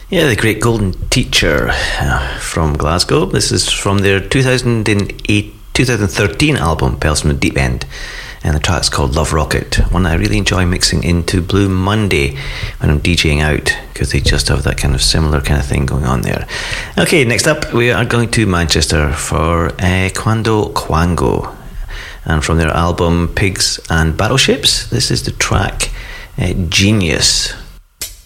Yeah, the great Golden Teacher from Glasgow. This is from their 2013 album, Pearls from the Deep End. And the track's called Love Rocket, one I really enjoy mixing into Blue Monday when I'm DJing out, because they just have that kind of similar kind of thing going on there. Okay, next up we are going to Manchester for Quando Quango. And from their album Pigs and Battleships, this is the track Genius.